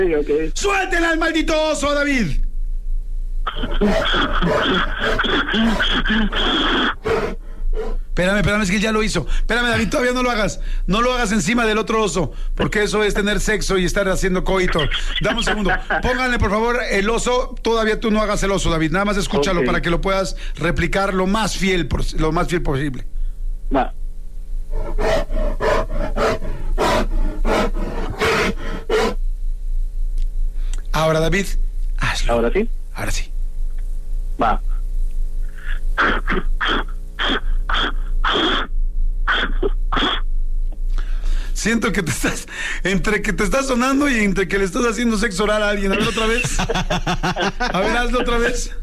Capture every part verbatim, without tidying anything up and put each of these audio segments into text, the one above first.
Sí, ok. ¡Suéltela al maldito oso, David! Espérame, espérame, es que él ya lo hizo. Espérame, David, todavía no lo hagas. No lo hagas encima del otro oso, porque eso es tener sexo y estar haciendo coito. Dame un segundo. Pónganle, por favor, el oso. Todavía tú no hagas el oso, David. Nada más escúchalo, okay, para que lo puedas replicar lo más fiel, lo más fiel posible. Va. Ahora, David, hazlo. ¿Ahora sí? Ahora sí. Va. Siento que te estás, entre que te estás sonando y entre que le estás haciendo sexo oral a alguien. A ver otra vez. A ver, hazlo otra vez.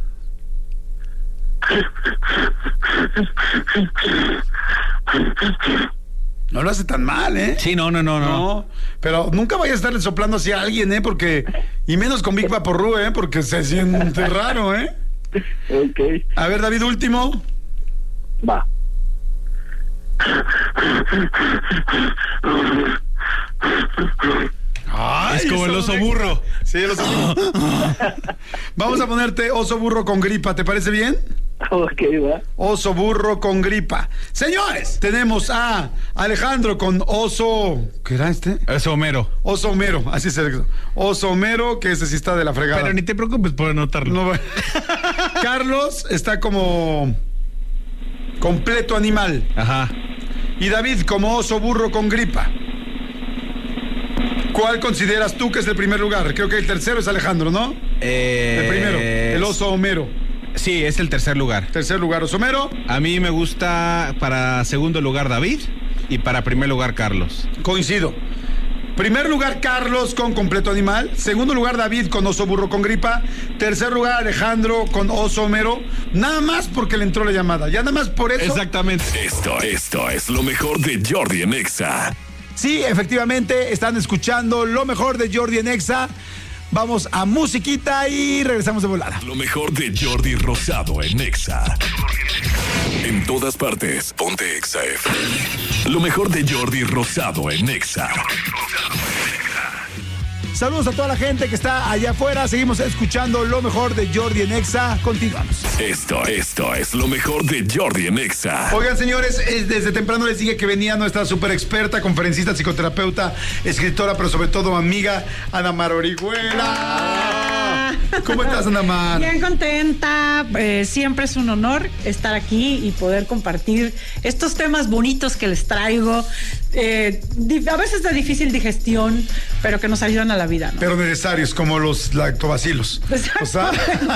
No lo hace tan mal, ¿eh? Sí, no, no, no, no. No, pero nunca vayas a estarle soplando así a alguien, ¿eh? Porque, y menos con Big Vaporru, ¿eh? Porque se siente raro, ¿eh? Ok. A ver, David, último. Va. Ay, es como el oso burro. Sí, el oso burro. Vamos a ponerte oso burro con gripa, ¿te parece bien? Ok, va. Oso burro con gripa. Señores, tenemos a Alejandro con oso... ¿Qué era este? Oso Homero. Oso Homero, así se le... Oso Homero, que ese sí está de la fregada. Pero ni te preocupes por anotarlo. No, Carlos está como... completo animal. Ajá. Y David como oso burro con gripa. ¿Cuál consideras tú que es el primer lugar? Creo que el tercero es Alejandro, ¿no? Eh... El primero, el oso Homero. Sí, es el tercer lugar. Tercer lugar, oso Homero. A mí me gusta para segundo lugar David y para primer lugar Carlos. Coincido. Primer lugar Carlos con completo animal. Segundo lugar David con oso burro con gripa. Tercer lugar Alejandro con oso Homero. Nada más porque le entró la llamada. Ya nada más por eso. Exactamente. Esto, esto es lo mejor de Jordi en Exa. Sí, efectivamente, están escuchando lo mejor de Jordi en Exa. Vamos a musiquita y regresamos de volada. Lo mejor de Jordi Rosado en Exa. En todas partes, ponte Exa F M. Lo mejor de Jordi Rosado en Exa. Saludos a toda la gente que está allá afuera. Seguimos escuchando lo mejor de Jordi en Exa. Continuamos. Esto, esto es lo mejor de Jordi en Exa. Oigan, señores, desde temprano les dije que venía nuestra super experta, conferencista, psicoterapeuta, escritora, pero sobre todo amiga, Ana Mar Orihuela. ¿Cómo estás, Ana Mar? Bien contenta. Eh, siempre es un honor estar aquí y poder compartir estos temas bonitos que les traigo. Eh, a veces de difícil digestión, pero que nos ayudan a la vida, ¿no? Pero necesarios, como los lactobacilos. O sea...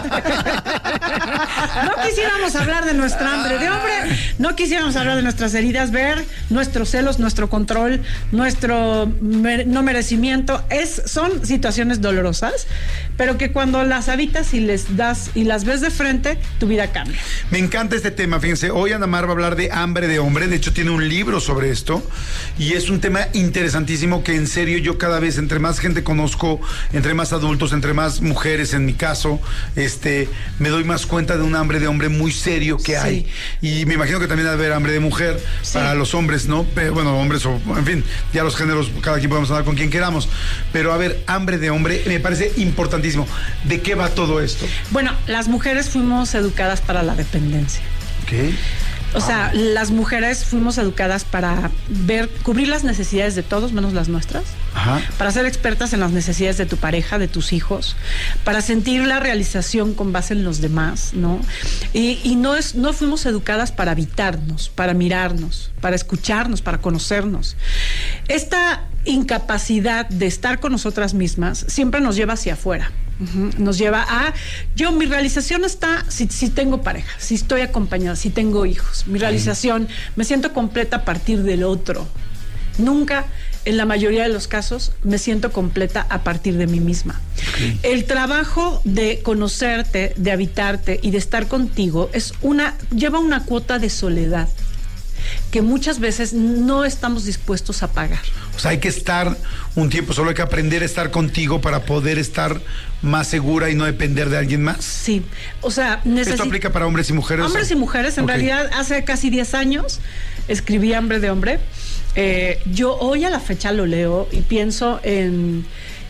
No quisiéramos hablar de nuestra hambre de hombre, no quisiéramos hablar de nuestras heridas, ver nuestros celos, nuestro control, nuestro mer- no merecimiento. Es, son situaciones dolorosas, pero que cuando las habitas y les das y las ves de frente, tu vida cambia. Me encanta este tema, fíjense. Hoy Ana Mar va a hablar de hambre de hombre. De hecho, tiene un libro sobre esto. Y es un tema interesantísimo que en serio yo cada vez, entre más gente conozco, entre más adultos, entre más mujeres en mi caso, este, me doy más cuenta de un hambre de hombre muy serio que hay. Sí. Y me imagino que también debe haber hambre de mujer, sí, para los hombres, ¿no? Pero, bueno, hombres o, en fin, ya los géneros, cada quien podemos hablar con quien queramos. Pero a ver, hambre de hombre me parece importantísimo. ¿De qué va todo esto? Bueno, las mujeres fuimos educadas para la dependencia. ¿Qué? O sea, ah. las mujeres fuimos educadas para ver, cubrir las necesidades de todos, menos las nuestras. Ajá. Para ser expertas en las necesidades de tu pareja, de tus hijos, para sentir la realización con base en los demás, ¿no? Y, y no es, no fuimos educadas para habitarnos, para mirarnos, para escucharnos, para conocernos. Esta incapacidad de estar con nosotras mismas siempre nos lleva hacia afuera. Uh-huh. Nos lleva a, yo, mi realización está si, si tengo pareja, si estoy acompañada, si tengo hijos. Mi realización, me siento completa a partir del otro. Nunca, en la mayoría de los casos, me siento completa a partir de mí misma. Okay. El trabajo de conocerte, de habitarte y de estar contigo es una, lleva una cuota de soledad que muchas veces no estamos dispuestos a pagar. O sea, hay que estar un tiempo, solo hay que aprender a estar contigo para poder estar más segura y no depender de alguien más. Sí, o sea... Necesi- ¿Esto aplica para hombres y mujeres? Hombres y mujeres, en okay. realidad, hace casi diez años escribí Hambre de Hombre. Eh, yo hoy a la fecha lo leo y pienso en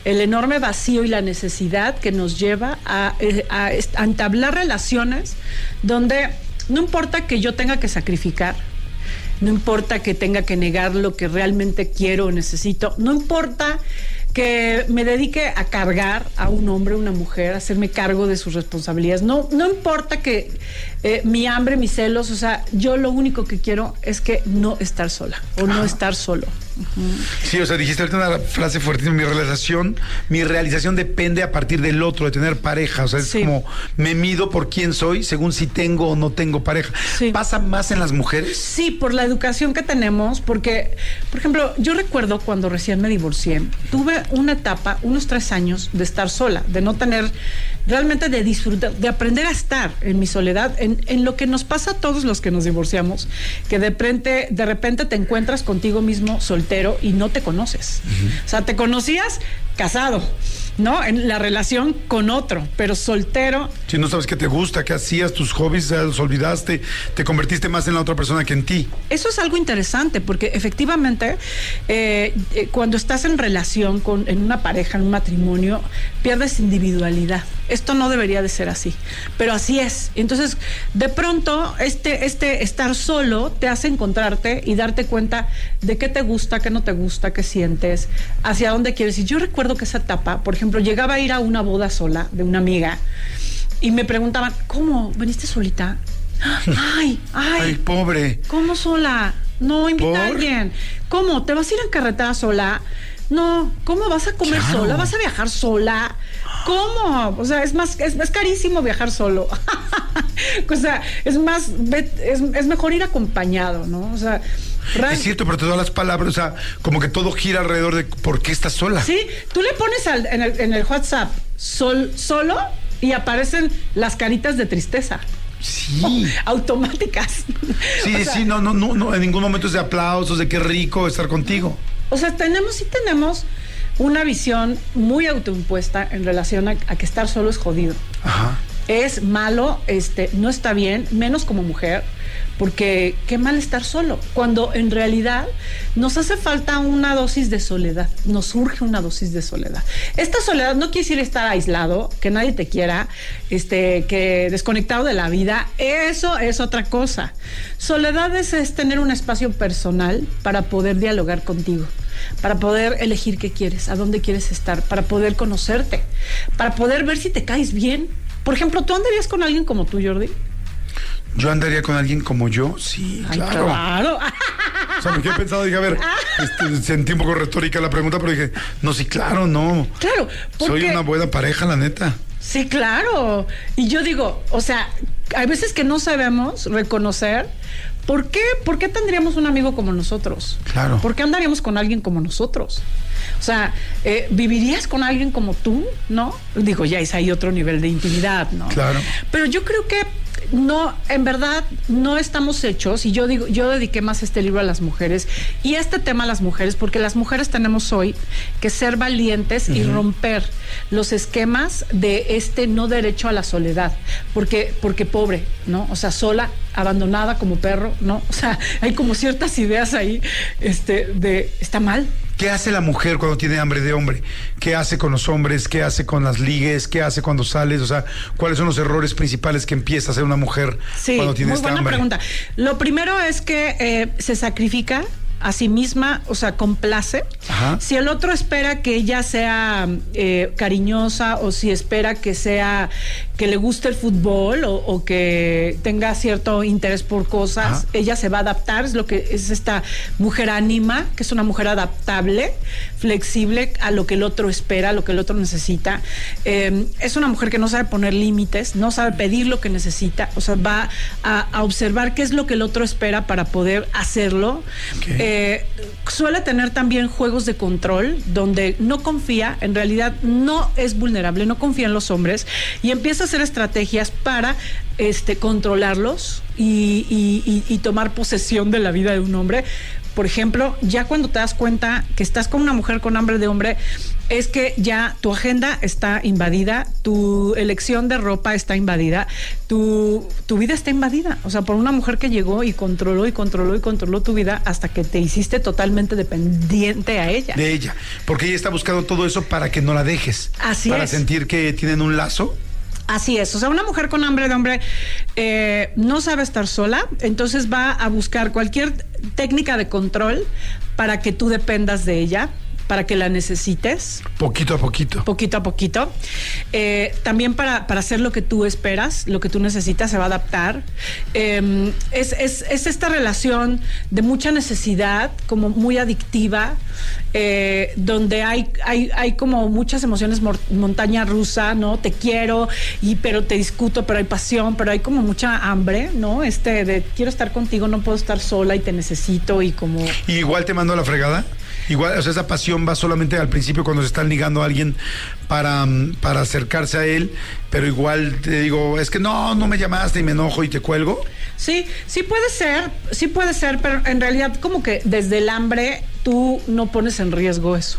el enorme vacío y la necesidad que nos lleva a, a, a entablar relaciones donde no importa que yo tenga que sacrificar, no importa que tenga que negar lo que realmente quiero o necesito, no importa que me dedique a cargar a un hombre o una mujer, a hacerme cargo de sus responsabilidades. No, no importa que eh, mi hambre, mis celos, o sea, yo lo único que quiero es que no estar sola o no estar solo. Uh-huh. Sí, o sea, dijiste ahorita una frase fuertísima, mi realización, mi realización depende a partir del otro, de tener pareja, o sea, es sí. como me mido por quién soy según si tengo o no tengo pareja. Sí. ¿Pasa más en las mujeres? Sí, por la educación que tenemos, porque, por ejemplo, yo recuerdo cuando recién me divorcié, tuve una etapa, unos tres años de estar sola, de no tener, realmente de disfrutar, de aprender a estar en mi soledad, en, en lo que nos pasa a todos los que nos divorciamos, que de repente, de repente te encuentras contigo mismo soltero y no te conoces. Uh-huh. O sea, te conocías casado, ¿no? En la relación con otro, pero soltero. Si no sabes qué te gusta, qué hacías, tus hobbies, ya los olvidaste, te convertiste más en la otra persona que en ti. Eso es algo interesante, porque efectivamente, eh, eh, cuando estás en relación con, en una pareja, en un matrimonio, pierdes individualidad. Esto no debería de ser así, pero así es. Entonces, de pronto, este, este estar solo te hace encontrarte y darte cuenta de qué te gusta, qué no te gusta, qué sientes, hacia dónde quieres ir. Yo recuerdo que esa etapa, por ejemplo, llegaba a ir a una boda sola de una amiga y me preguntaban, ¿cómo? ¿Veniste solita? Ay, ay. Ay, pobre. ¿Cómo sola? No, invita ¿Por? a alguien. ¿Cómo? ¿Te vas a ir en carretera sola? No. ¿Cómo vas a comer claro. sola? ¿Vas a viajar sola? ¿Cómo? O sea, es más, es, es carísimo viajar solo. O sea, es más, es, es mejor ir acompañado, ¿no? O sea, es cierto, pero te doy las palabras, o sea, como que todo gira alrededor de por qué estás sola. Sí, tú le pones al, en, el, en el WhatsApp sol, solo y aparecen las caritas de tristeza. Sí. Oh, automáticas. Sí, o sea, sí, no, no, no, no, en ningún momento es de aplausos, de qué rico estar contigo. O sea, tenemos, sí tenemos una visión muy autoimpuesta en relación a, a que estar solo es jodido. Ajá. Es malo, este, no está bien, menos como mujer, porque qué mal estar solo, cuando en realidad nos hace falta una dosis de soledad, nos surge una dosis de soledad. Esta soledad no quiere decir estar aislado, que nadie te quiera, este, que desconectado de la vida, eso es otra cosa. Soledad es, es tener un espacio personal para poder dialogar contigo, para poder elegir qué quieres, a dónde quieres estar, para poder conocerte, para poder ver si te caes bien. Por ejemplo, ¿tú andarías con alguien como tú, Jordi? Yo andaría con alguien como yo, sí, Ay, claro. claro. O sea, me quedé pensando, dije, a ver, este, sentí un poco retórica la pregunta, pero dije, no, sí, claro, no. Claro. Soy porque... una buena pareja, la neta. Sí, claro. Y yo digo, o sea, hay veces que no sabemos reconocer. ¿Por qué? ¿Por qué tendríamos un amigo como nosotros? Claro. ¿Por qué andaríamos con alguien como nosotros? O sea, eh, ¿vivirías con alguien como tú? ¿No? Digo, ya es ahí otro nivel de intimidad, ¿no? Claro. Pero yo creo que no, en verdad, no estamos hechos, y yo digo, yo dediqué más este libro a las mujeres y este tema a las mujeres, porque las mujeres tenemos hoy que ser valientes uh-huh. y romper los esquemas de este no derecho a la soledad, porque, porque pobre, ¿no? O sea, sola, abandonada como perro, ¿no? O sea, hay como ciertas ideas ahí, este, de, está mal. ¿Qué hace la mujer cuando tiene hambre de hombre? ¿Qué hace con los hombres? ¿Qué hace con las ligues? ¿Qué hace cuando sales? O sea, ¿cuáles son los errores principales que empieza a hacer una mujer sí, cuando tiene esta hambre? Sí, muy buena pregunta. Lo primero es que eh, se sacrifica a sí misma, o sea, complace. Ajá. Si el otro espera que ella sea eh, cariñosa, o si espera que sea, que le guste el fútbol, o, o que tenga cierto interés por cosas, ajá. ella se va a adaptar, es lo que es esta mujer ánima, que es una mujer adaptable, flexible a lo que el otro espera, a lo que el otro necesita. Eh, es una mujer que no sabe poner límites, no sabe pedir lo que necesita, o sea, va a, a observar qué es lo que el otro espera para poder hacerlo. Okay. Eh, Eh, suele tener también juegos de control donde no confía, en realidad no es vulnerable, no confía en los hombres y empieza a hacer estrategias para este, controlarlos y, y, y, y tomar posesión de la vida de un hombre. Por ejemplo, ya cuando te das cuenta que estás con una mujer con hambre de hombre, es que ya tu agenda está invadida, tu elección de ropa está invadida, tu, tu vida está invadida. O sea, por una mujer que llegó y controló y controló y controló tu vida hasta que te hiciste totalmente dependiente a ella. De ella. Porque ella está buscando todo eso para que no la dejes. Así para es. Para sentir que tienen un lazo. Así es, o sea, una mujer con hambre de hombre eh, no sabe estar sola, entonces va a buscar cualquier técnica de control para que tú dependas de ella, para que la necesites. Poquito a poquito. Poquito a poquito. Eh, también para, para hacer lo que tú esperas, lo que tú necesitas, se va a adaptar. Eh, es, es, es esta relación de mucha necesidad, como muy adictiva, eh, donde hay, hay, hay como muchas emociones mor- montaña rusa, ¿no? Te quiero, y, pero te discuto, pero hay pasión, pero hay como mucha hambre, ¿no? Este de quiero estar contigo, no puedo estar sola y te necesito y como... ¿Y igual te mando a la fregada? Igual, o sea, esa pasión va solamente al principio cuando se están ligando a alguien para, para acercarse a él, pero igual te digo, es que no, no me llamaste y me enojo y te cuelgo. Sí, sí puede ser, sí puede ser, pero en realidad como que desde el hambre tú no pones en riesgo eso.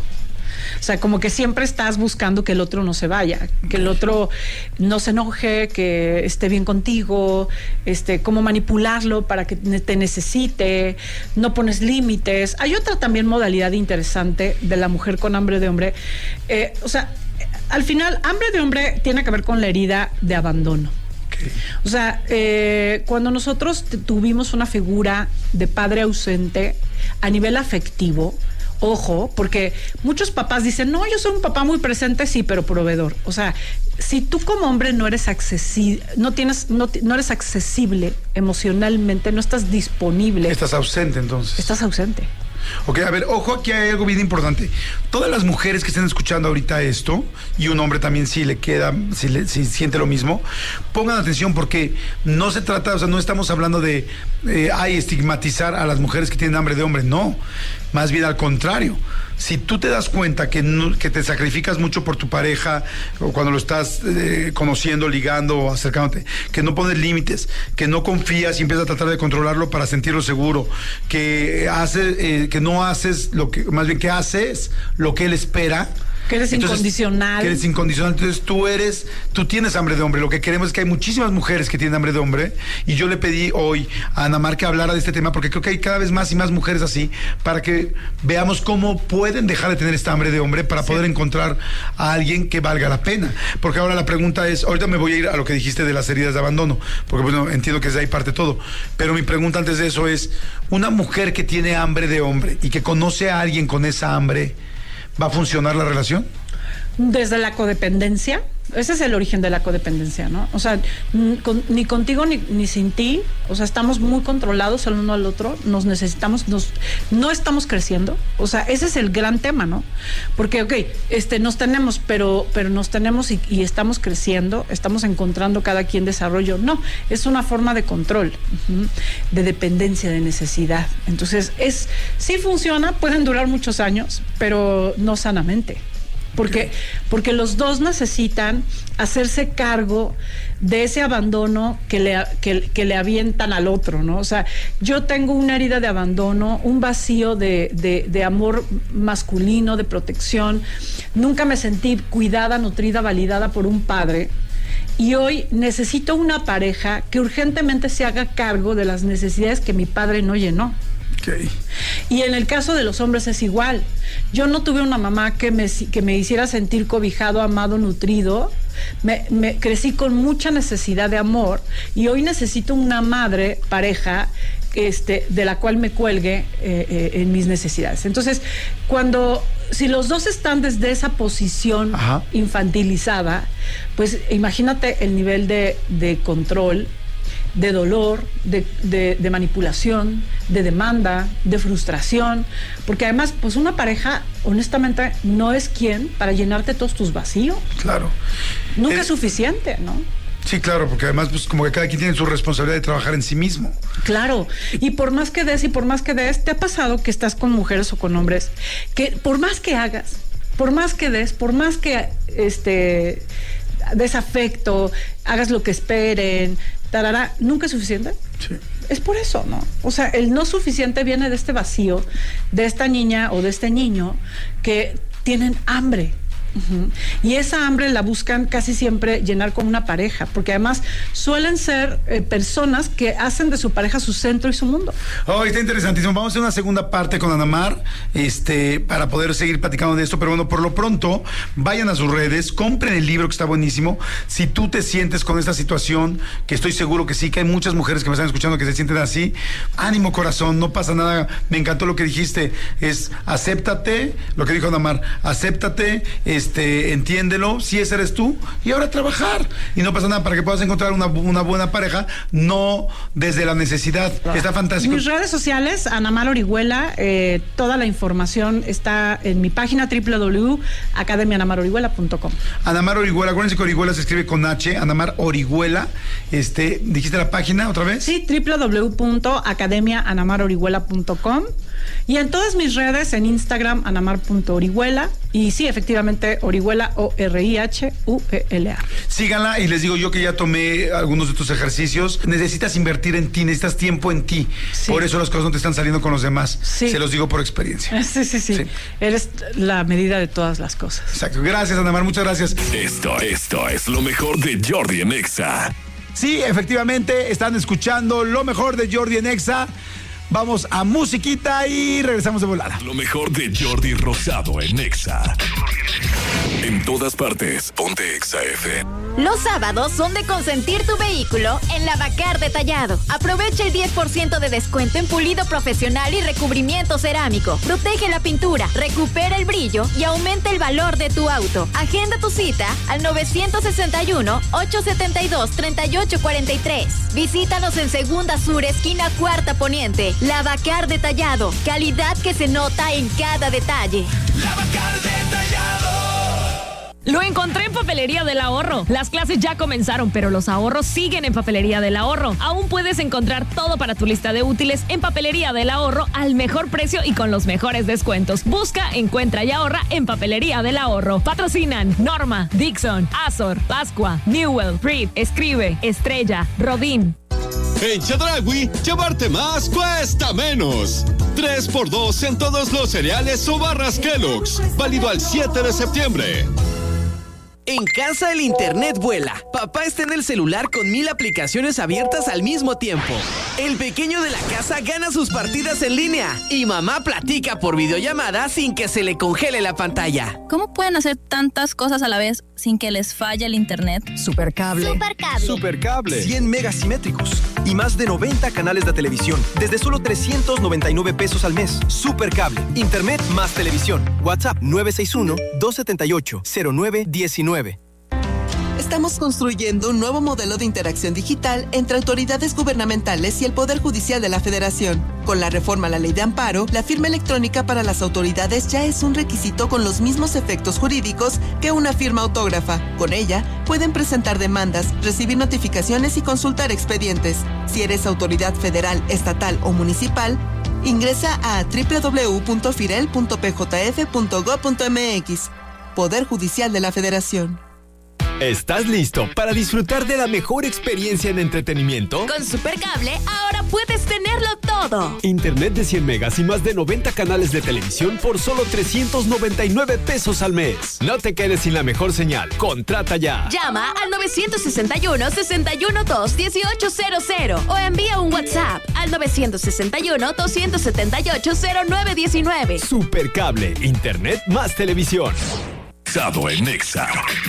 O sea, como que siempre estás buscando que el otro no se vaya, que el otro no se enoje, que esté bien contigo, este, cómo manipularlo para que te necesite, no pones límites. Hay otra también modalidad interesante de la mujer con hambre de hombre. Eh, o sea, al final, hambre de hombre tiene que ver con la herida de abandono. Okay. O sea, eh, cuando nosotros t- tuvimos una figura de padre ausente a nivel afectivo, ojo, porque muchos papás dicen, no, yo soy un papá muy presente, sí, pero proveedor. O sea, si tú como hombre no eres accesible, no tienes, no, no eres accesible emocionalmente, no estás disponible. Estás ausente entonces. Estás ausente. Ok, a ver, ojo, aquí hay algo bien importante. Todas las mujeres que estén escuchando ahorita esto, y un hombre también si le queda, si, le, si siente lo mismo, pongan atención porque no se trata, o sea, no estamos hablando de, eh, ay, estigmatizar a las mujeres que tienen hambre de hombre, no. Más bien al contrario. Si tú te das cuenta que, no, que te sacrificas mucho por tu pareja, o cuando lo estás eh, conociendo, ligando o acercándote, que no pones límites, que no confías y empiezas a tratar de controlarlo para sentirlo seguro, que hace, eh, que no haces lo que, más bien que haces lo que él espera. Que eres Entonces, incondicional. Que eres incondicional. Entonces tú eres, tú tienes hambre de hombre. Lo que queremos es que hay muchísimas mujeres que tienen hambre de hombre. Y yo le pedí hoy a Ana Mar que hablara de este tema porque creo que hay cada vez más y más mujeres así para que veamos cómo pueden dejar de tener esta hambre de hombre para sí. poder encontrar a alguien que valga la pena. Porque ahora la pregunta es, ahorita me voy a ir a lo que dijiste de las heridas de abandono, porque bueno, entiendo que desde ahí parte todo. Pero mi pregunta antes de eso es, una mujer que tiene hambre de hombre y que conoce a alguien con esa hambre, ¿va a funcionar la relación? Desde la codependencia. Ese es el origen de la codependencia, ¿no? O sea, n- con, ni contigo ni, ni sin ti. O sea, estamos muy controlados el uno al otro. Nos necesitamos, nos, no estamos creciendo. O sea, ese es el gran tema, ¿no? Porque, ok, este, nos tenemos, pero, pero nos tenemos y, y estamos creciendo. Estamos encontrando cada quien desarrollo. No, es una forma de control, uh-huh, de dependencia, de necesidad. Entonces, es, sí funciona, pueden durar muchos años, pero no sanamente. Porque, porque los dos necesitan hacerse cargo de ese abandono que le, que, que le avientan al otro, ¿no? O sea, yo tengo una herida de abandono, un vacío de, de, de amor masculino, de protección. Nunca me sentí cuidada, nutrida, validada por un padre. Y hoy necesito una pareja que urgentemente se haga cargo de las necesidades que mi padre no llenó. Okay. Y en el caso de los hombres es igual. Yo no tuve una mamá que me, que me hiciera sentir cobijado, amado, nutrido. Me, me crecí con mucha necesidad de amor y hoy necesito una madre, pareja, este, de la cual me cuelgue eh, eh, en mis necesidades. Entonces, cuando, si los dos están desde esa posición Ajá. infantilizada, pues imagínate el nivel de, de control, de dolor, de, de, de manipulación, de demanda, de frustración, porque además, pues una pareja, honestamente, no es quien para llenarte todos tus vacíos. Claro. Nunca es, es suficiente, ¿no? Sí, claro, porque además, pues como que cada quien tiene su responsabilidad de trabajar en sí mismo. Claro, y por más que des y por más que des, ¿te ha pasado que estás con mujeres o con hombres que por más que hagas, por más que des, por más que este desafecto, hagas lo que esperen, tarara, nunca es suficiente? Sí. Es por eso, ¿no? O sea, el no suficiente viene de este vacío, de esta niña o de este niño que tienen hambre, Uh-huh. Y esa hambre la buscan casi siempre llenar con una pareja, porque además suelen ser eh, personas que hacen de su pareja su centro y su mundo. Oh, está interesantísimo. Vamos a hacer una segunda parte con Ana Mar, este, para poder seguir platicando de esto, pero bueno, por lo pronto, vayan a sus redes, compren el libro que está buenísimo. Si tú te sientes con esta situación, que estoy seguro que sí, que hay muchas mujeres que me están escuchando que se sienten así, ánimo, corazón, no pasa nada. Me encantó lo que dijiste, es acéptate, lo que dijo Ana Mar, acéptate, este, entiéndelo, si ese eres tú, y ahora trabajar, y no pasa nada, para que puedas encontrar una, una buena pareja, no desde la necesidad. Está fantástico. Mis redes sociales, Ana Mar Orihuela, eh, toda la información está en mi página doble u doble u doble u punto academia ana mar orihuela punto com. Ana Mar Orihuela, acuérdense que Orihuela se escribe con H, Ana Mar Orihuela, este, ¿dijiste la página otra vez? Sí, doble u doble u doble u punto academia ana mar orihuela punto com. Y en todas mis redes, en Instagram, anamar punto orihuela. Y sí, efectivamente, Orihuela, O R I H U E L A. Síganla, y les digo yo que ya tomé algunos de tus ejercicios. Necesitas invertir en ti, necesitas tiempo en ti. Sí. Por eso las cosas no te están saliendo con los demás. Sí. Se los digo por experiencia. Sí, sí, sí, sí. Eres la medida de todas las cosas. Exacto. Gracias, Ana Mar, muchas gracias. Esto, esto es lo mejor de Jordi en Exa. Sí, efectivamente, están escuchando lo mejor de Jordi en Exa. Vamos a musiquita y regresamos de volada. Lo mejor de Jordi Rosado en Exa. En todas partes, ponte Exa F M. Los sábados son de consentir tu vehículo en Lavacar Detallado. Aprovecha el diez por ciento de descuento en pulido profesional y recubrimiento cerámico. Protege la pintura, recupera el brillo y aumenta el valor de tu auto. Agenda tu cita al nueve seis uno, ocho siete dos, tres ocho cuatro tres. Visítanos en Segunda Sur, esquina Cuarta Poniente. Lavacar Detallado. Calidad que se nota en cada detalle. Lavacar Detallado. Lo encontré en Papelería del Ahorro. Las clases ya comenzaron, pero los ahorros siguen en Papelería del Ahorro. Aún puedes encontrar todo para tu lista de útiles en Papelería del Ahorro al mejor precio y con los mejores descuentos. Busca, encuentra y ahorra en Papelería del Ahorro. Patrocinan Norma, Dixon, Azor, Pascua, Newell, Reed, Escribe, Estrella, Rodín. En Chedraui, llevarte más cuesta menos. tres por dos en todos los cereales o barras Kellogg's. Válido al siete de septiembre. En casa el internet vuela. Papá está en el celular con mil aplicaciones abiertas al mismo tiempo. El pequeño de la casa gana sus partidas en línea. Y mamá platica por videollamada sin que se le congele la pantalla. ¿Cómo pueden hacer tantas cosas a la vez sin que les falle el internet? Supercable. Supercable. Supercable. cien megas simétricos y más de noventa canales de televisión desde solo trescientos noventa y nueve pesos al mes. Supercable. Internet más televisión. WhatsApp nueve seis uno, dos siete ocho, cero nueve uno nueve. Estamos construyendo un nuevo modelo de interacción digital entre autoridades gubernamentales y el Poder Judicial de la Federación. Con la reforma a la Ley de Amparo, la firma electrónica para las autoridades ya es un requisito con los mismos efectos jurídicos que una firma autógrafa. Con ella, pueden presentar demandas, recibir notificaciones y consultar expedientes. Si eres autoridad federal, estatal o municipal, ingresa a doble u doble u doble u punto firel punto p j f punto gob punto m x. Poder Judicial de la Federación. ¿Estás listo para disfrutar de la mejor experiencia en entretenimiento? Con Supercable ahora puedes tenerlo todo. Internet de cien megas y más de noventa canales de televisión por solo trescientos noventa y nueve pesos al mes. No te quedes sin la mejor señal. Contrata ya. Llama al nueve seis uno, seis uno dos, uno ocho cero cero o envía un WhatsApp al nueve seis uno, dos siete ocho, cero nueve uno nueve. Supercable, Internet más televisión. Rosado en Exa.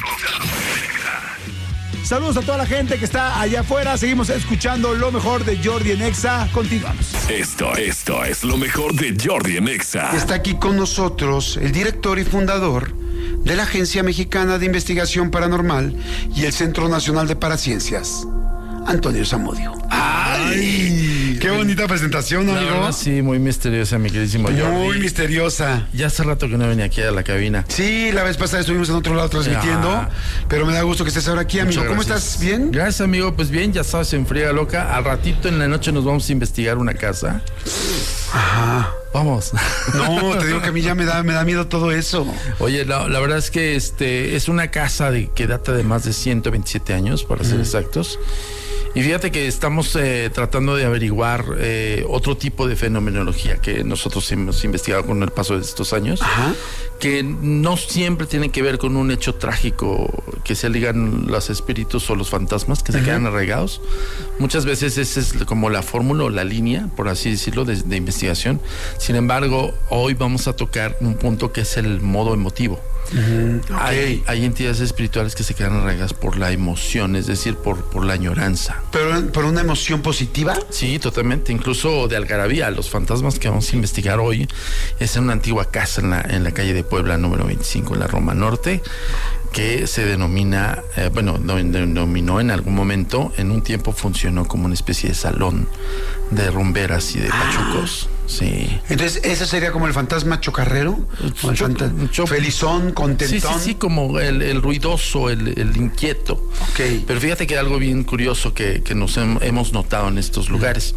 Saludos a toda la gente que está allá afuera. Seguimos escuchando lo mejor de Jordi en Exa. Continuamos. Esto, esto es lo mejor de Jordi en Exa. Está aquí con nosotros el director y fundador de la Agencia Mexicana de Investigación Paranormal y el Centro Nacional de Paraciencias, Antonio Zamudio. ¡Ay! ¡Qué bonita presentación, amigo! La verdad, sí, muy misteriosa, mi queridísimo Jordi. Muy misteriosa. Ya hace rato que no venía aquí a la cabina. Sí, la vez pasada estuvimos en otro lado transmitiendo, ah, pero me da gusto que estés ahora aquí, amigo. ¿Cómo estás? ¿Bien? Gracias, amigo. Pues bien, ya sabes, en friega loca. Al ratito en la noche nos vamos a investigar una casa. Ajá. Vamos. No, te digo que a mí ya me da, me da miedo todo eso. Oye, la, la verdad es que este es una casa de, que data de más de ciento veintisiete años, para ser mm. exactos. Y fíjate que estamos eh, tratando de averiguar eh, otro tipo de fenomenología que nosotros hemos investigado con el paso de estos años, Ajá. que no siempre tiene que ver con un hecho trágico que se ligan los espíritus o los fantasmas que se Ajá. quedan arraigados. Muchas veces esa es como la fórmula o la línea, por así decirlo, de, de investigación. Sin embargo, hoy vamos a tocar un punto que es el modo emotivo. Uh-huh. Okay. Hay, hay entidades espirituales que se quedan arraigadas por la emoción, es decir, por, por la añoranza. ¿Pero por una emoción positiva? Sí, totalmente, incluso de algarabía. Los fantasmas que vamos a investigar hoy es en una antigua casa en la, en la calle de Puebla, número veinticinco, en la Roma Norte, que se denomina, eh, bueno, denominó en algún momento, en un tiempo funcionó como una especie de salón de rumberas y de pachucos. Ah. Sí. Entonces, ¿ese sería como el fantasma chocarrero? ¿O el fantasma Cho- felizón, contentón? Sí, sí, sí, como el, el ruidoso, el, el inquieto. Okay. Pero fíjate que algo bien curioso que, que nos hem, hemos notado en estos lugares,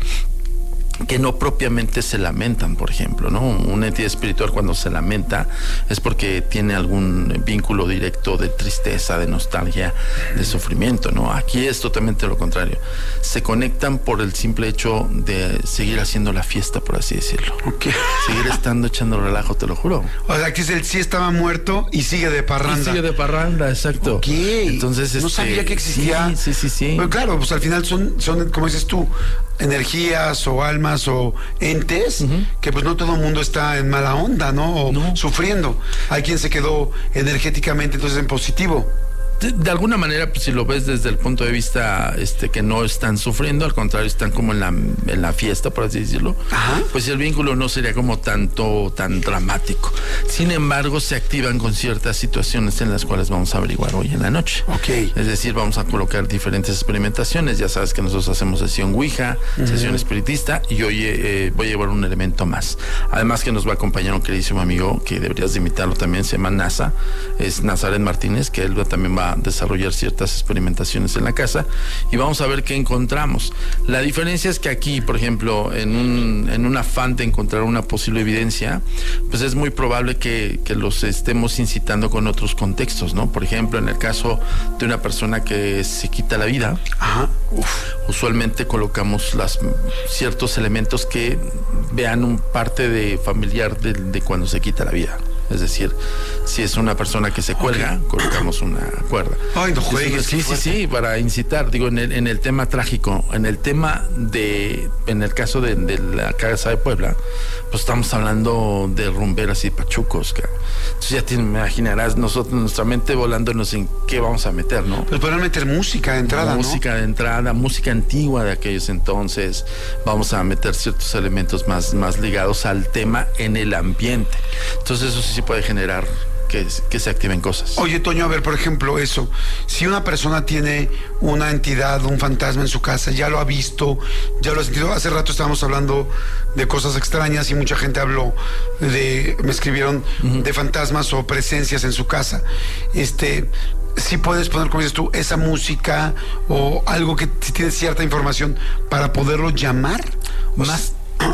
que no propiamente se lamentan, por ejemplo, ¿no? Una entidad espiritual cuando se lamenta es porque tiene algún vínculo directo de tristeza, de nostalgia, de sufrimiento, ¿no? Aquí es totalmente lo contrario. Se conectan por el simple hecho de seguir haciendo la fiesta, por así decirlo. Okay. Seguir estando echando relajo, te lo juro. O sea, aquí es el sí estaba muerto y sigue de parranda. Y sigue de parranda, exacto. Ok. Entonces, no este, sabía que existía. Sí, sí, sí, sí. Pero claro, pues al final son, son, como dices tú, energías o almas o entes uh-huh. que pues no todo el mundo está en mala onda, ¿no? O no. sufriendo. Hay quien se quedó energéticamente entonces en positivo. De, de alguna manera, pues, si lo ves desde el punto de vista este que no están sufriendo, al contrario, están como en la, en la fiesta, por así decirlo, Ajá. pues el vínculo no sería como tanto, tan dramático. Sin embargo, se activan con ciertas situaciones en las cuales vamos a averiguar hoy en la noche. Okay. Es decir, vamos a colocar diferentes experimentaciones. Ya sabes que nosotros hacemos sesión Ouija, uh-huh. sesión espiritista, y hoy eh, voy a llevar un elemento más. Además que nos va a acompañar un queridísimo amigo que deberías de invitarlo también, se llama NASA, es Nazaret Martínez, que él también va a desarrollar ciertas experimentaciones en la casa y vamos a ver qué encontramos. La diferencia es que aquí, por ejemplo, en un, en un afán de encontrar una posible evidencia, pues es muy probable que, que los estemos incitando con otros contextos, ¿no? Por ejemplo, en el caso de una persona que se quita la vida, Ajá. Uf, usualmente colocamos las, ciertos elementos que vean un parte de familiar de, de cuando se quita la vida. Es decir, si es una persona que se cuelga, okay. colocamos una cuerda. Ay, no juegues. Sí, sí, sí, para incitar. Digo, en el, en el tema trágico, en el tema de, en el caso de, de la casa de Puebla, pues estamos hablando de rumberas y pachucos. Que, entonces ya te imaginarás nosotros, nuestra mente volándonos en qué vamos a meter, ¿no? Pues podrán meter música de entrada, música ¿no? Música de entrada, música antigua de aquellos entonces. Vamos a meter ciertos elementos más, más ligados al tema en el ambiente. Entonces eso sí sí puede generar que, que se activen cosas. Oye, Toño, a ver, por ejemplo, eso. Si una persona tiene una entidad, un fantasma en su casa, ya lo ha visto, ya lo ha sentido. Hace rato estábamos hablando de cosas extrañas y mucha gente habló de, me escribieron, uh-huh. de fantasmas o presencias en su casa. Este... Sí puedes poner, como dices tú, esa música o algo que si tienes cierta información para poderlo llamar. Más,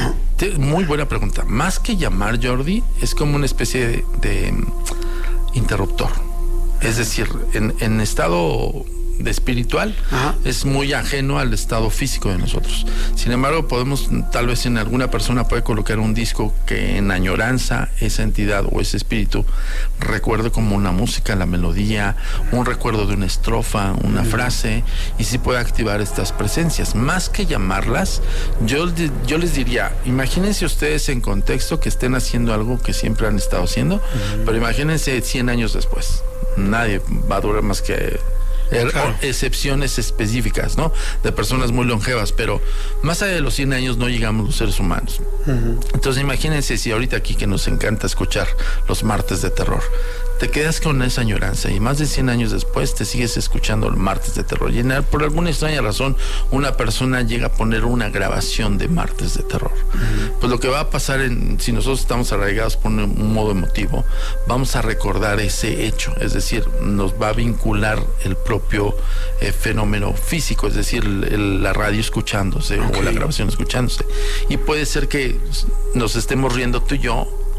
muy buena pregunta. Más que llamar, Jordi, es como una especie de, de interruptor. Es decir, en, en estado de espiritual, Ajá. es muy ajeno al estado físico de nosotros. Sin embargo, podemos, tal vez en alguna persona puede colocar un disco que en añoranza esa entidad o ese espíritu recuerde como una música, la melodía, un recuerdo de una estrofa, una uh-huh. frase, y sí puede activar estas presencias. Más que llamarlas, yo, yo les diría, imagínense ustedes en contexto que estén haciendo algo que siempre han estado haciendo, uh-huh. pero imagínense cien años después. Nadie va a durar más que Claro. excepciones específicas, ¿no? De personas muy longevas, pero más allá de los cien años no llegamos los seres humanos. Uh-huh. Entonces imagínense si ahorita aquí que nos encanta escuchar los martes de terror, te quedas con esa añoranza y más de cien años después te sigues escuchando el martes de terror. Y por alguna extraña razón una persona llega a poner una grabación de martes de terror. Uh-huh. Pues lo que va a pasar en, si nosotros estamos arraigados por un, un modo emotivo, vamos a recordar ese hecho, es decir, nos va a vincular el propio eh, fenómeno físico, es decir, el, el, la radio escuchándose okay. o la grabación escuchándose. Y puede ser que nos estemos riendo tú y yo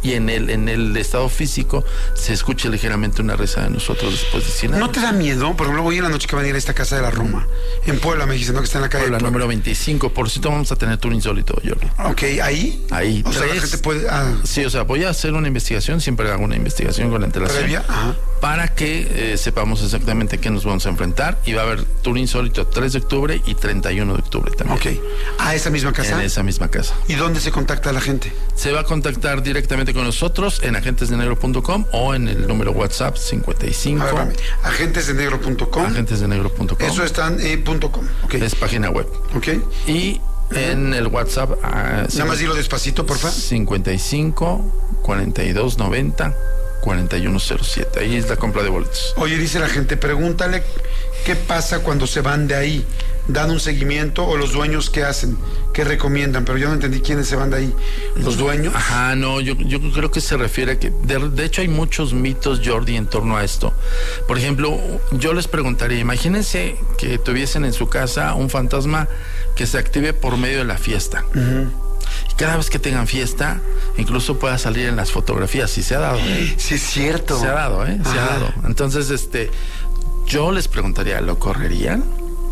y en el en el estado físico se escuche ligeramente una risa de nosotros después de cien años. ¿No te da miedo? Por ejemplo, hoy en la noche que van a ir a esta casa de la Roma, en Puebla, me dijiste, ¿no? Que está en la calle Puebla, número veinticinco. Por cierto, vamos a tener tour insólito, Jordi. Ok, ¿ahí? Ahí. O sea, la gente puede... Ah. Sí, o sea, voy a hacer una investigación, siempre hago una investigación con la antelación. ¿Previa? Ajá. Para que eh, sepamos exactamente qué nos vamos a enfrentar. Y va a haber tour insólito tres de octubre y treinta y uno de octubre también. Ok. ¿A esa misma casa? En esa misma casa. ¿Y dónde se contacta la gente? Se va a contactar directamente con nosotros en agentes de negro punto com o en el número WhatsApp cincuenta y cinco. A ver, agentes de negro punto com. agentes de negro punto com. Eso está en eh, punto .com. Okay. Es página web. Ok. Y en el WhatsApp... Uh, Nada más dilo despacito, porfa. cincuenta y cinco, cuarenta y dos, noventa, cuarenta y uno cero siete. Ahí es la compra de boletos. Oye, dice la gente, pregúntale qué pasa cuando se van de ahí. ¿Dan un seguimiento o los dueños qué hacen? ¿Qué recomiendan? Pero yo no entendí quiénes se van de ahí. ¿Los dueños? Ajá, no, yo, yo creo que se refiere a que... De, de hecho, hay muchos mitos, Jordi, en torno a esto. Por ejemplo, yo les preguntaría, imagínense que tuviesen en su casa un fantasma que se active por medio de la fiesta. Uh-huh. Y cada vez que tengan fiesta, incluso pueda salir en las fotografías. Y se ha dado, ¿eh? Sí, es cierto. Se ha dado, ¿eh? Se Ajá. ha dado. Entonces, este, yo les preguntaría, ¿lo correrían?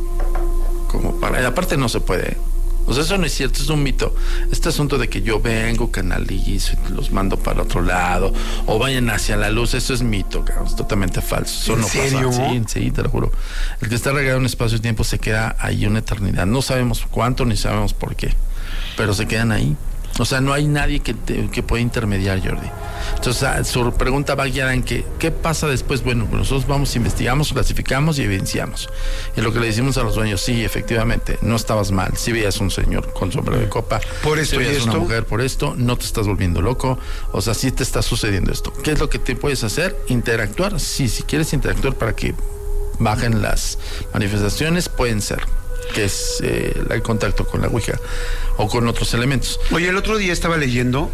Como para... Aparte no se puede. O sea, eso no es cierto, es un mito. Este asunto de que yo vengo, canalizo y los mando para otro lado, o vayan hacia la luz, eso es mito, cabrón, es totalmente falso. Eso ¿En no serio? pasa. Sí, sí, te lo juro. El que está regado en espacio y tiempo se queda ahí una eternidad. No sabemos cuánto ni sabemos por qué, pero se quedan ahí. O sea, no hay nadie que, te, que pueda intermediar, Jordi. Entonces, su pregunta va guiada en que, ¿qué pasa después? Bueno, pues nosotros vamos, investigamos, clasificamos y evidenciamos. Y lo que le decimos a los dueños, sí, efectivamente, no estabas mal. Si veías un señor con sombrero de copa, por esto, si veías y esto, una mujer por esto, no te estás volviendo loco. O sea, sí te está sucediendo esto. ¿Qué es lo que te puedes hacer? Interactuar. Sí, si quieres interactuar para que bajen las manifestaciones, pueden ser. Que es eh, el contacto con la Ouija o con otros elementos. Oye, el otro día estaba leyendo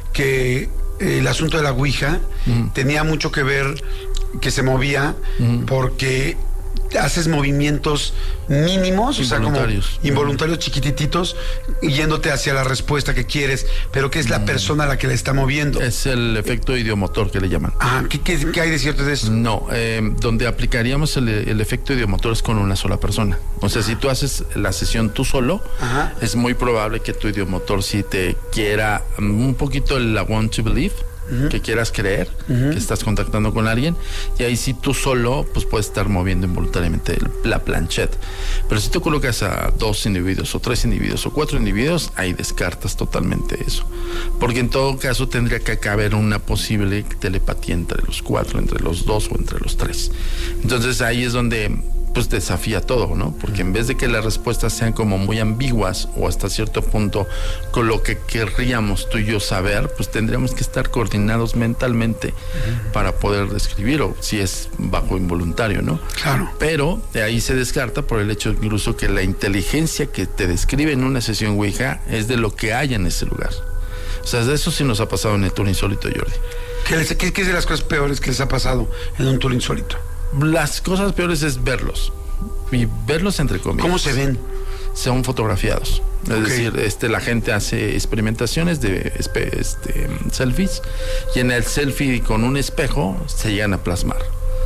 que eh, el asunto de la Ouija uh-huh. tenía mucho que ver, que se movía uh-huh. porque haces movimientos mínimos, o sea, como involuntarios uh-huh. chiquitititos, yéndote hacia la respuesta que quieres, pero que es la uh-huh. persona a la que la está moviendo. Es el efecto idiomotor que le llaman. Ah, ¿qué, qué, qué hay de cierto de eso? No, eh, donde aplicaríamos el, el efecto idiomotor es con una sola persona. O sea, uh-huh. si tú haces la sesión tú solo, uh-huh. es muy probable que tu idiomotor sí te quiera un poquito el I want to believe. Uh-huh. Que quieras creer uh-huh. que estás contactando con alguien, y ahí sí tú solo pues puedes estar moviendo involuntariamente el, la planchette. Pero si tú colocas a dos individuos o tres individuos o cuatro individuos, ahí descartas totalmente eso, porque en todo caso tendría que caber una posible telepatía entre los cuatro, entre los dos o entre los tres. Entonces ahí es donde pues desafía todo, ¿no? Porque en vez de que las respuestas sean como muy ambiguas o hasta cierto punto con lo que querríamos tú y yo saber, pues tendríamos que estar coordinados mentalmente uh-huh. para poder describir, o si es bajo involuntario, ¿no? Claro. Pero de ahí se descarta por el hecho incluso que la inteligencia que te describe en una sesión Ouija es de lo que hay en ese lugar. O sea, de eso sí nos ha pasado en el tour insólito, Jordi. ¿Qué, les, qué, qué es de las cosas peores que les ha pasado en un tour insólito? Las cosas peores es verlos. Y verlos entre comillas. ¿Cómo se ven? Son fotografiados. Es okay. decir, este, la gente hace experimentaciones de este, selfies, y en el selfie con un espejo se llegan a plasmar.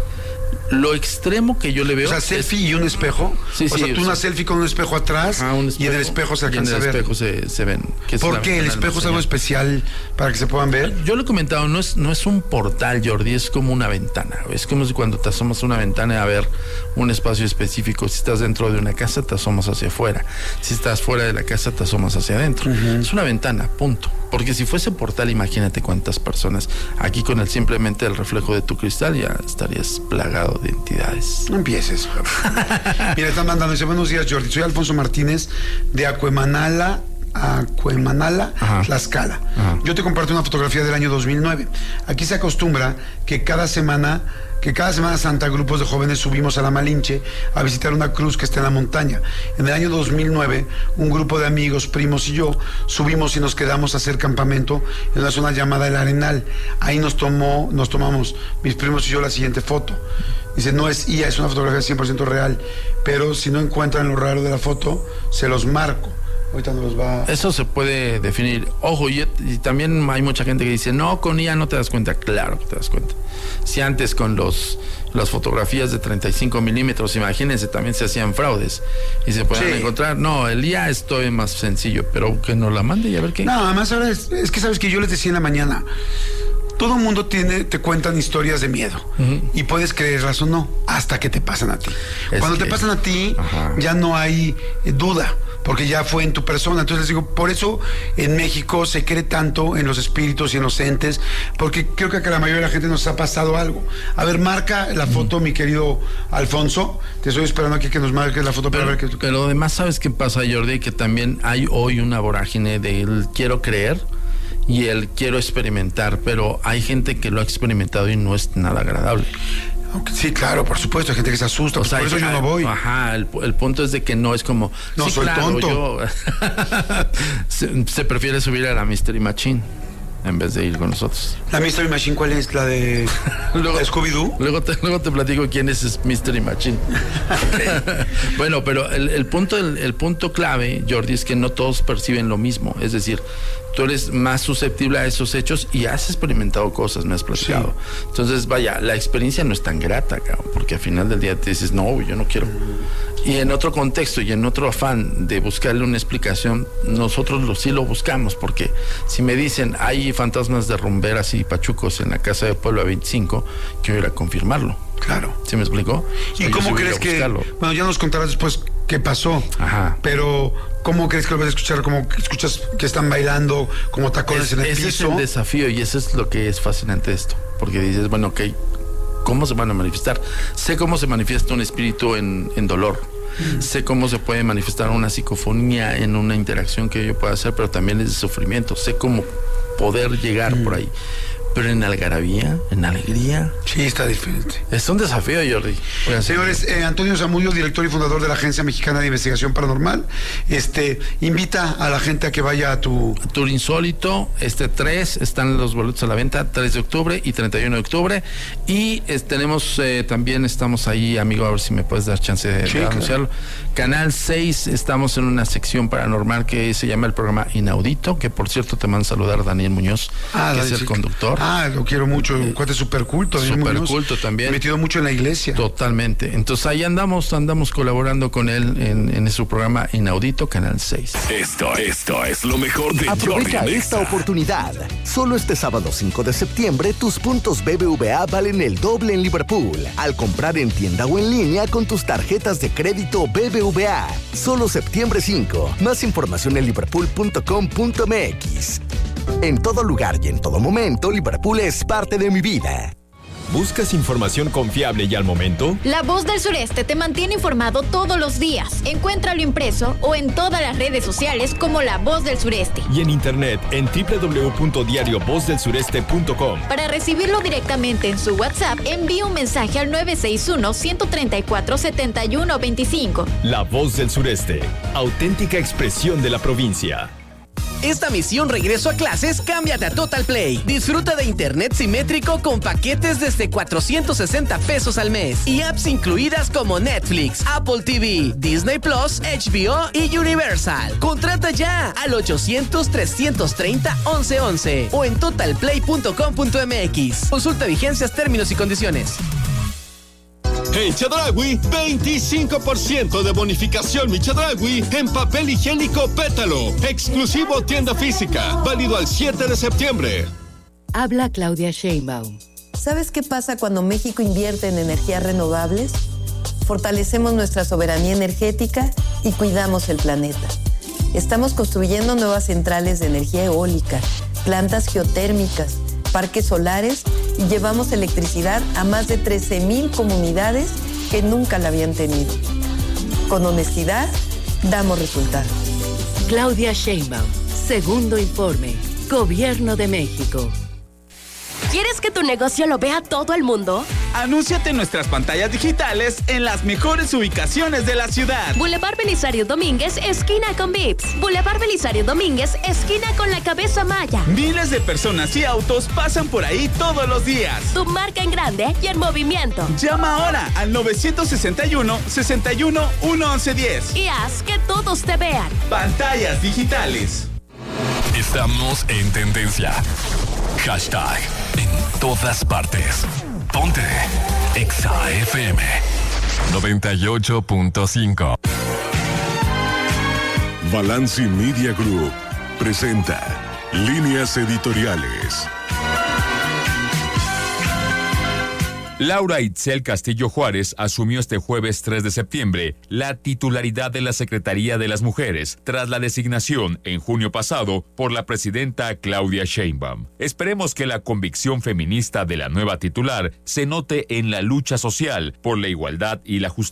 Lo extremo que yo le veo... O sea, selfie es... y un espejo. Sí, o sí, sea, tú o una sea, selfie con un espejo atrás ah, un espejo, y en el espejo se alcanza a ver. En el espejo se, se ven. Que ¿Por qué? ¿El espejo es algo especial para que se puedan ver? Yo lo he comentado, no es, no es un portal, Jordi, es como una ventana. Es como si cuando te asomas a una ventana a ver un espacio específico. Si estás dentro de una casa, te asomas hacia afuera. Si estás fuera de la casa, te asomas hacia adentro. Uh-huh. Es una ventana, punto. Porque si fuese portal, imagínate cuántas personas. Aquí con el simplemente el reflejo de tu cristal ya estarías plagado de entidades. No empieces. Mira, están mandando, dice, buenos días, Jordi. Soy Alfonso Martínez de Acuemanala, Acuemanala, Ajá. Tlaxcala. Ajá. Yo te comparto una fotografía del año dos mil nueve. Aquí se acostumbra que cada semana, que cada semana santa, grupos de jóvenes subimos a la Malinche a visitar una cruz que está en la montaña. En el año dos mil nueve, un grupo de amigos, primos y yo subimos y nos quedamos a hacer campamento en una zona llamada El Arenal. Ahí nos tomó, nos tomamos, mis primos y yo, la siguiente foto. Dice, no es I A, es una fotografía cien por ciento real, pero si no encuentran lo raro de la foto, se los marco. Ahorita nos los va... Eso se puede definir. Ojo, y, y también hay mucha gente que dice, no, con I A no te das cuenta. Claro que te das cuenta. Si antes con los las fotografías de treinta y cinco milímetros, imagínense, también se hacían fraudes y se pueden sí. encontrar. No, el I A es todavía más sencillo, pero que nos la mande y a ver qué. No, además ahora es, es que sabes que yo les decía en la mañana, todo el mundo tiene, te cuentan historias de miedo uh-huh. y puedes creerlas o no, hasta que te pasan a ti. Es Cuando que... te pasan a ti, Ajá. ya no hay eh, duda, porque ya fue en tu persona. Entonces les digo, por eso en México se cree tanto en los espíritus y en los entes, porque creo que a la mayoría de la gente nos ha pasado algo. A ver, marca la foto, uh-huh. mi querido Alfonso. Te estoy esperando aquí que nos marques la foto pero, para ver qué. Pero además, ¿sabes qué pasa, Jordi? Que también hay hoy una vorágine del quiero creer y el quiero experimentar, pero hay gente que lo ha experimentado y no es nada agradable. Sí, claro, por supuesto, hay gente que se asusta, o sea, por eso yo no voy. Ajá, el, el punto es de que no es como... No, sí, soy claro, tonto. Yo, se, se prefiere subir a la Mystery Machine en vez de ir con nosotros. ¿La Mystery Machine cuál es? ¿La de luego, Scooby-Doo? Luego te, luego te platico quién es ese Mystery Machine. Okay. Bueno, pero el, el, punto, el, el punto clave, Jordi, es que no todos perciben lo mismo. Es decir, tú eres más susceptible a esos hechos y has experimentado cosas, me has platicado. Sí. Entonces, vaya, la experiencia no es tan grata, cabrón, porque al final del día te dices, no, yo no quiero. Y en otro contexto y en otro afán de buscarle una explicación, nosotros lo, sí lo buscamos, porque si me dicen, hay fantasmas de rumberas y pachucos en la casa de Puebla veinticinco, quiero ir a confirmarlo. Claro. ¿Sí me explicó? ¿Y cómo crees que...? Bueno, ya nos contarás después qué pasó. Ajá. Pero, ¿cómo crees que lo vas a escuchar? ¿Cómo escuchas que están bailando como tacones es, en el ese piso? Ese es el desafío y eso es lo que es fascinante de esto. Porque dices, bueno, ok, ¿cómo se van a manifestar? Sé cómo se manifiesta un espíritu en, en dolor. Mm. Sé cómo se puede manifestar una psicofonía en una interacción que yo pueda hacer, pero también es de sufrimiento. Sé cómo poder llegar mm. por ahí. Pero en algarabía, en alegría. Sí, está diferente. Es un desafío, Jordi. Señores, eh, Antonio Zamudio, director y fundador de la Agencia Mexicana de Investigación Paranormal, este, invita a la gente a que vaya a tu... Tour insólito, este tres, están los boletos a la venta, tres de octubre y treinta y uno de octubre. Y es, tenemos, eh, también estamos ahí, amigo, a ver si me puedes dar chance de, sí, de anunciarlo. Claro. Canal seis, estamos en una sección paranormal que se llama el programa Inaudito, que por cierto te mando a saludar Daniel Muñoz, ah, que Daniel, es el sí. conductor. Ah, lo quiero mucho, un cuate súper culto. Súper culto también. Metido mucho en la iglesia. Totalmente. Entonces ahí andamos, andamos colaborando con él en, en su programa Inaudito, Canal seis. Esto, esto es lo mejor de Aprovecha Jordi esta oportunidad. Solo este sábado cinco de septiembre, tus puntos B B V A valen el doble en Liverpool. Al comprar en tienda o en línea con tus tarjetas de crédito B B V A. Solo septiembre cinco. Más información en liverpool punto com punto m x. En todo lugar y en todo momento, Liverpool es parte de mi vida. ¿Buscas información confiable y al momento? La Voz del Sureste te mantiene informado todos los días. Encuéntralo impreso o en todas las redes sociales como La Voz del Sureste. Y en internet en doble u doble u doble u punto diario voz del sureste punto com. Para recibirlo directamente en su WhatsApp, envía un mensaje al nueve seis uno, uno tres cuatro, siete uno dos cinco. La Voz del Sureste, auténtica expresión de la provincia. Esta misión regreso a clases, cámbiate a Total Play. Disfruta de internet simétrico con paquetes desde cuatrocientos sesenta pesos al mes y apps incluidas como Netflix, Apple T V, Disney Plus, H B O y Universal. Contrata ya al ochocientos, trescientos treinta, once once o en total play punto com punto m x. Consulta vigencias, términos y condiciones. En Chedraui, veinticinco por ciento de bonificación mi Chedraui en papel higiénico Pétalo. Exclusivo tienda física. Válido al siete de septiembre. Habla Claudia Sheinbaum. ¿Sabes qué pasa cuando México invierte en energías renovables? Fortalecemos nuestra soberanía energética y cuidamos el planeta. Estamos construyendo nuevas centrales de energía eólica, plantas geotérmicas, parques solares y llevamos electricidad a más de trece mil comunidades que nunca la habían tenido. Con honestidad, damos resultados. Claudia Sheinbaum, segundo informe, Gobierno de México. ¿Quieres que tu negocio lo vea todo el mundo? Anúnciate en nuestras pantallas digitales en las mejores ubicaciones de la ciudad. Boulevard Belisario Domínguez, esquina con Vips. Boulevard Belisario Domínguez, esquina con la Cabeza Maya. Miles de personas y autos pasan por ahí todos los días. Tu marca en grande y en movimiento. Llama ahora al nueve seis uno, seis uno, uno once diez. Y haz que todos te vean. Pantallas digitales. Estamos en tendencia. Hashtag en todas partes. Ponte Exa F M noventa y ocho punto cinco. Balanci Media Group presenta Líneas Editoriales. Laura Itzel Castillo Juárez asumió este jueves tres de septiembre la titularidad de la Secretaría de las Mujeres tras la designación en junio pasado por la presidenta Claudia Sheinbaum. Esperemos que la convicción feminista de la nueva titular se note en la lucha social por la igualdad y la justicia